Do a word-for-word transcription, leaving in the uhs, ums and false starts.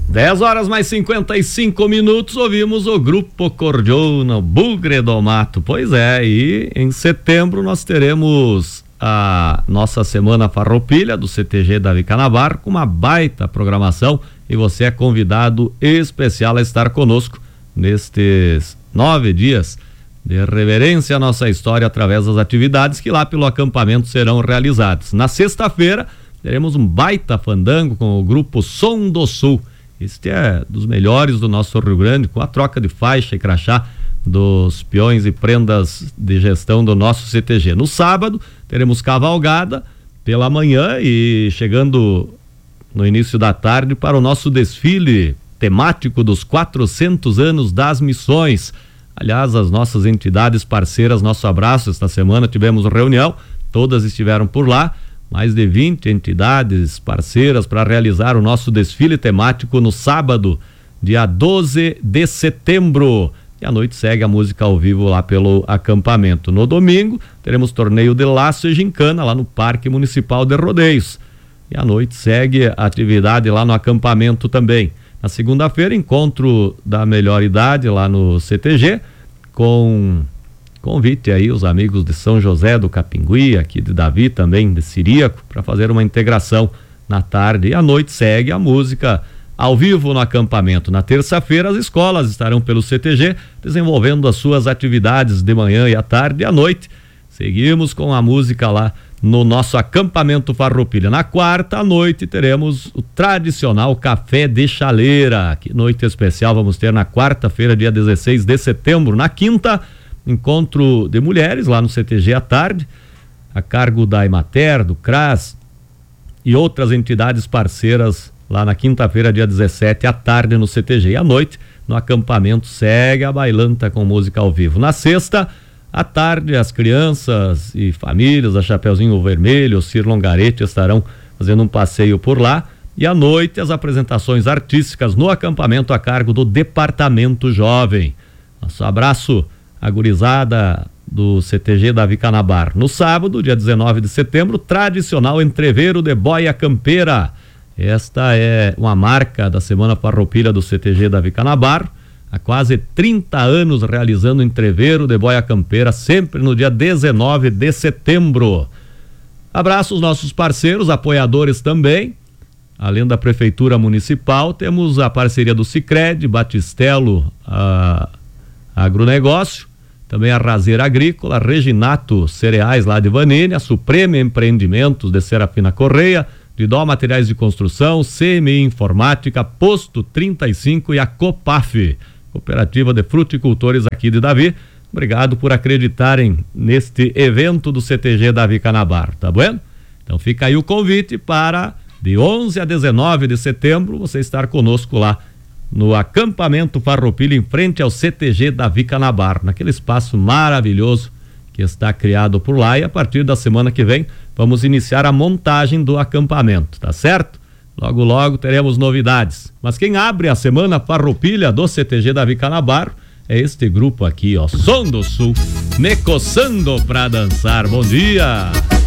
dez horas mais cinquenta e cinco minutos, ouvimos o Grupo Cordiona, Bugre do Mato. Pois é, e em setembro nós teremos a nossa Semana Farroupilha do C T G Davi Canabarro, com uma baita programação, e você é convidado especial a estar conosco nestes nove dias de reverência à nossa história através das atividades que lá pelo acampamento serão realizadas. Na sexta-feira teremos um baita fandango com o grupo Som do Sul. Este é dos melhores do nosso Rio Grande, com a troca de faixa e crachá dos peões e prendas de gestão do nosso C T G. No sábado teremos cavalgada pela manhã e chegando no início da tarde para o nosso desfile temático dos quatrocentos anos das missões. Aliás, as nossas entidades parceiras, nosso abraço, esta semana tivemos reunião, todas estiveram por lá, mais de vinte entidades parceiras para realizar o nosso desfile temático no sábado, dia doze de setembro. E à noite segue a música ao vivo lá pelo acampamento. No domingo, teremos torneio de laço e gincana lá no Parque Municipal de Rodeios. E à noite segue a atividade lá no acampamento também. Na segunda-feira, encontro da melhor idade lá no C T G, com convite aí os amigos de São José do Capingui, aqui de Davi também, de Ciríaco, para fazer uma integração na tarde. E à noite segue a música ao vivo no acampamento. Na terça-feira, as escolas estarão pelo C T G desenvolvendo as suas atividades de manhã e à tarde. E à noite, seguimos com a música lá no nosso acampamento Farroupilha. Na quarta à noite teremos o tradicional café de chaleira. Que noite especial vamos ter na quarta-feira, dia dezesseis de setembro. Na quinta, encontro de mulheres lá no C T G à tarde, a cargo da Emater, do C R A S e outras entidades parceiras lá na quinta-feira, dia dezessete, à tarde no C T G. E à noite, no acampamento, segue a bailanta com música ao vivo. Na sexta, à tarde, as crianças e famílias da Chapeuzinho Vermelho, o Cir Longarete estarão fazendo um passeio por lá. E à noite, as apresentações artísticas no acampamento a cargo do Departamento Jovem. Nosso abraço à gurizada do C T G Davi Canabarro. No sábado, dia dezenove de setembro, tradicional entreveiro de boia campeira. Esta é uma marca da Semana Farroupilha do C T G Davi Canabarro. Há quase trinta anos realizando entreveiro de boia campeira, sempre no dia dezenove de setembro. Abraço aos nossos parceiros, apoiadores também. Além da Prefeitura Municipal, temos a parceria do Sicredi, Batistelo, a Agronegócio, também a Razeira Agrícola, Reginato Cereais lá de Vanini, a Suprema Empreendimentos de Serafina Correia, Lidó Materiais de Construção, C M I Informática, Posto trinta e cinco e a Copaf, Cooperativa de Fruticultores aqui de Davi. Obrigado por acreditarem neste evento do C T G Davi Canabarro, tá bom? Então fica aí o convite para de onze a dezenove de setembro você estar conosco lá no acampamento Farroupilha, em frente ao C T G Davi Canabarro, naquele espaço maravilhoso que está criado por lá. E a partir da semana que vem vamos iniciar a montagem do acampamento, tá certo? Logo, logo teremos novidades. Mas quem abre a Semana Farroupilha do C T G Davi Canabarro é este grupo aqui, ó, Som do Sul, me coçando pra dançar. Bom dia!